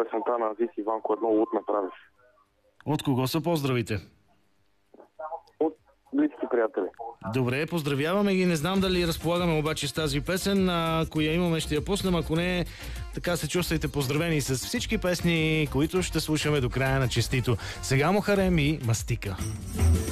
песента на Азис Иванко "Едно луд направиш". От кого са поздравите? От близки приятели. Добре, поздравяваме ги. Не знам дали разполагаме обаче с тази песен. Ако я имаме, ще я пуснем. Ако не, така се чувствайте поздравени с всички песни, които ще слушаме до края на Честито. Сега Мухарем и Мастика.